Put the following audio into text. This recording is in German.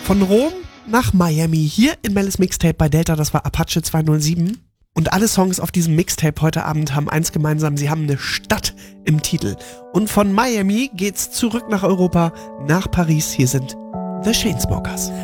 Von Rom nach Miami, hier in Mel's Mixtape bei Delta, das war Apache 207. Und alle Songs auf diesem Mixtape heute Abend haben eins gemeinsam, sie haben eine Stadt im Titel. Und von Miami geht's zurück nach Europa, nach Paris. Hier sind The Chainsmokers.